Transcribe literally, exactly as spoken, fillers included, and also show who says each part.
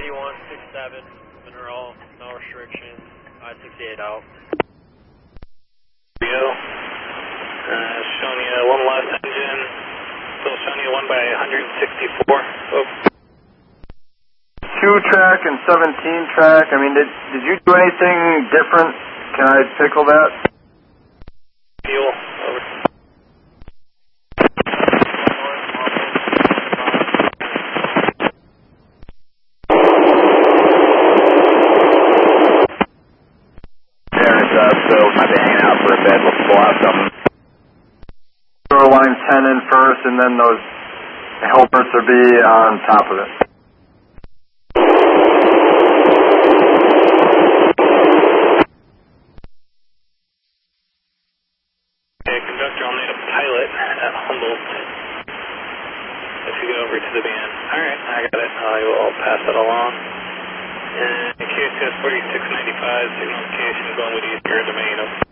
Speaker 1: eighty-one sixty-seven, mineral, no restrictions, I sixty-eight out.
Speaker 2: Rio, uh, showing you one less engine, still showing you one by one sixty-four. Oh.
Speaker 3: Two track and seventeen track, I mean, did, did you do anything different? Can I pickle that?
Speaker 2: Fuel, over.
Speaker 3: So might be hanging out for a bit. We'll pull out something. Throw line ten in first, and then those helpers will be on top of it.
Speaker 2: Okay, conductor, I'll need a pilot at Humboldt. If you go over to the van. Alright, I got it. I will pass it along. And K S S forty-six ninety-five, signal location going with you, your domain.